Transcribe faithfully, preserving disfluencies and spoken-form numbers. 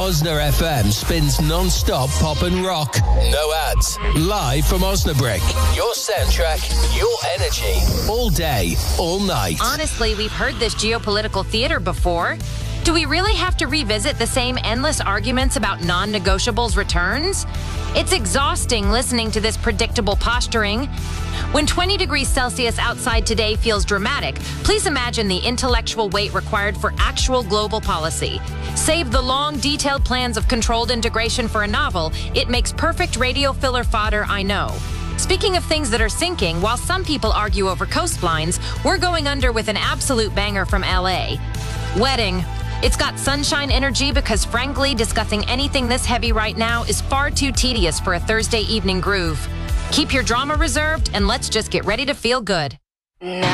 Osna F M spins non-stop pop and rock. No ads. Live from Osnabrück. Your soundtrack, your energy. All day, all night. Honestly, we've heard this geopolitical theater before. Do we really have to revisit the same endless arguments about non-negotiables returns? It's exhausting listening to this predictable posturing. When twenty degrees Celsius outside today feels dramatic, please imagine the intellectual weight required for actual global policy. Save the long, detailed plans of controlled integration for a novel. It makes perfect radio filler fodder, I know. Speaking of things that are sinking, while some people argue over coastlines, we're going under with an absolute banger from L A. Wedding. It's got sunshine energy because, frankly, discussing anything this heavy right now is far too tedious for a Thursday evening groove. Keep your drama reserved, and let's just get ready to feel good. No.